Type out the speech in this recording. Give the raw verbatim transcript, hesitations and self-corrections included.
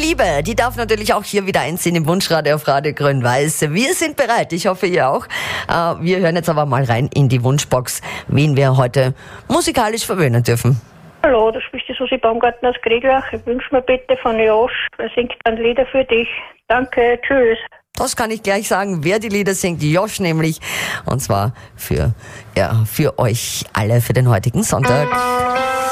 Liebe, die darf natürlich auch hier wieder einziehen im Wunschradio auf Radio Grün-Weiß. Wir sind bereit, ich hoffe ihr auch. Äh, wir hören jetzt aber mal rein in die Wunschbox, wen wir heute musikalisch verwöhnen dürfen. Hallo, da spricht die Susi Baumgarten aus Kreglach. Ich wünsche mir bitte von Josh, er singt dann Lieder für dich. Danke, tschüss. Das kann ich gleich sagen, wer die Lieder singt, Josh nämlich. Und zwar für, ja, für euch alle, für den heutigen Sonntag.